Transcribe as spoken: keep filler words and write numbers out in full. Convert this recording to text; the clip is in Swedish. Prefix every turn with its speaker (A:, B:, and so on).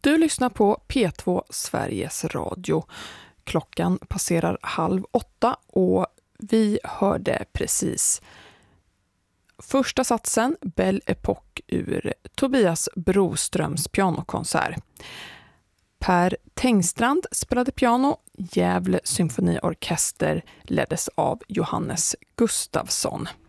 A: Du lyssnar på P två Sveriges Radio. Klockan passerar halv åtta och vi hörde precis första satsen Belle Époque ur Tobias Broströms pianokonsert. Per Tengstrand spelade piano, Gävle symfoniorkester leddes av Johannes Gustafsson.